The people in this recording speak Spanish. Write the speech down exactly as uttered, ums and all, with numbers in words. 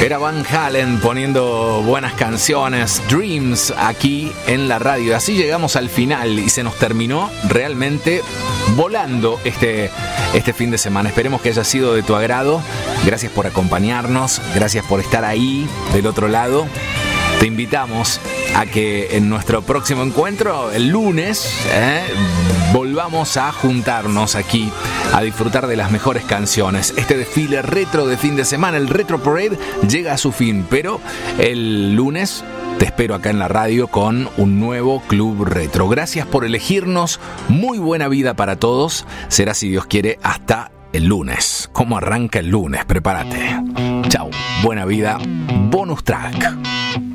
Era Van Halen poniendo buenas canciones, Dreams, aquí en la radio. Así llegamos al final y se nos terminó realmente volando este, este fin de semana. Esperemos que haya sido de tu agrado. Gracias por acompañarnos, gracias por estar ahí del otro lado. Te invitamos a que en nuestro próximo encuentro, el lunes, eh, volvamos a juntarnos aquí a disfrutar de las mejores canciones. Este desfile retro de fin de semana, el Retro Parade, llega a su fin, pero el lunes te espero acá en la radio con un nuevo Club Retro. Gracias por elegirnos, muy buena vida para todos. Será, si Dios quiere, hasta el lunes. ¿Cómo arranca el lunes? Prepárate. Chau, buena vida, bonus track.